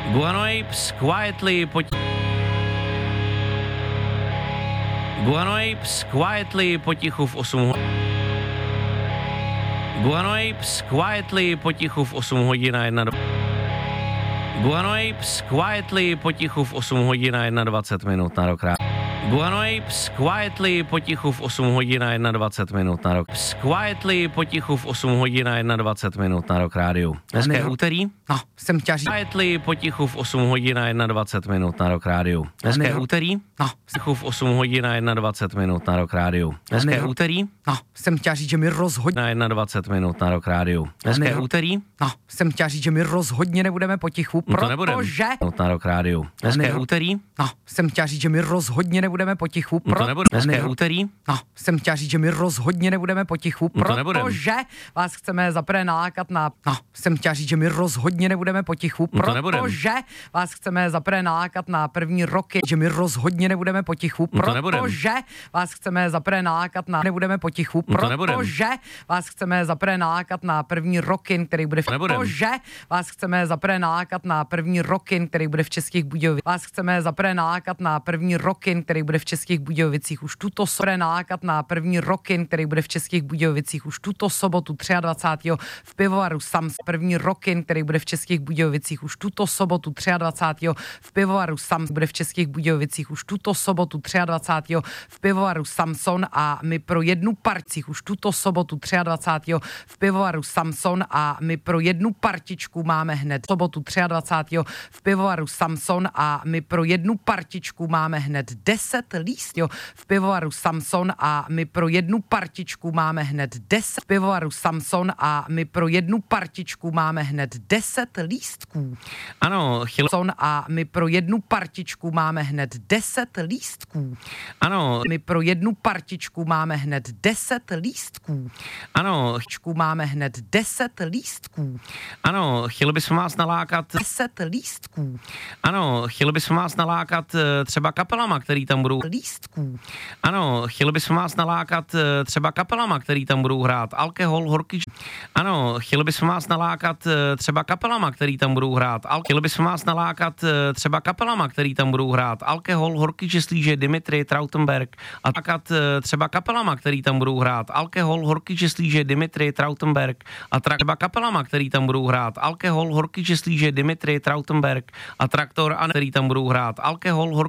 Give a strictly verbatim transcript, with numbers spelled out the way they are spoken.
Guano Apes quietly poti... Guano Apes quietly potichu v osm hodin. Guano Apes quietly potichu v osm hodin a jedna... Guano Apes quietly potichu v osm hodin a dvacet jedna minut na rok. Guano Apes quietly potichu v osm hodin a dvacet jedna minut na rok. Quietly potichu v osm hodin a dvacet jedna minut na rok rádiu. Dneska je úterý? No, jsem chtěl říct. Quietly potichu v osm hodin a dvacet jedna minut na rok rádiu. Dneska je úterý? No, potichu v osm hodin a dvacet jedna minut na rok rádiu. Dneska je úterý? No, jsem chtěl říct, že mi rozhodně Na dvacet jedna minut na rok rádiu. Dneska je úterý? No, jsem chtěl říct, že my rozhodně nebudeme potichu, No to nebudem. protože... Na rok rádiu. Dneska je úterý? No, jsem chtěl říct, že my rozhodně nebudeme potichu, No to nebudem. Dneska je úterý? No, jsem chtěl říct, že my rozhodně nebudeme potichu, No to nebudem. protože vás chceme zaprvé nalákat na... No, jsem chtěl říct, že my rozhodně nebudeme potichu, No to nebudem. protože vás chceme zaprvé nalákat na první roky, že my rozhodně nebudeme potichu, No to nebudem. protože vás chceme zaprvé nalákat na... Nebudeme potichu, No to nebudem. protože vás chceme zaprvé nalákat na první rokin, který bude v... To nebudem. Protože vás chceme zaprvé nalákat na první rokin, který bude v Českých Budějovicích. Vás chceme zaprvé nalákat na první rokin, který bude v Českých Budějovicích už tuto sobotu. Nalákat na první rokin, který bude v Českých Budějovicích už tuto sobotu dvacátého třetího v pivovaru Sams. První rokin, který bude v Českých Budějovicích už tuto sobotu dvacátého třetího v pivovaru Sams. Bude v Českých Budějovicích už tuto sobotu dvacátého třetího v pivovaru Samson a my pro jednu parcích už tuto sobotu dvacátého třetího v pivovaru Samson a my pro jednu partičku máme hned sobotu dvacátého třetího v pivovaru Samson a my pro jednu partičku máme hned deset lístků v pivovaru Samson a my pro jednu partičku máme hned deset v pivovaru Samson a my pro jednu partičku máme hned deset lístků. Ano, chyl... A my pro jednu partičku máme hned deset lístků. Ano, My pro jednu partičku máme hned deset lístků. ano, Čku máme hned deset lístků. ano, chtěli bychom vás nalákat, deset lístků. ano, chtěli bychom vás nalákat eh, třeba kapelama, který tam budou, Lístků. ano, chtěli bychom vás nalákat eh, třeba kapelama, který tam budou hrát alkohol, horky, ano, chtěli bychom vás nalákat eh, třeba kapelama, který tam budou hrát, al... chtěli bychom vás nalákat eh, třeba kapelama, který tam budou hrát alkohol, horky, žeslíže, Dimitri, Trautenberg a takat eh, třeba kapelama, který tam budou hrát alkohol, horky, žeslíže, Dimitri, Trautenberg a třeba kapelama, který tam budou hrát alkohol, horky, žeslíže, Dimitri, Trautenberg a traktor, a který tam budou hrát alkohol, horky,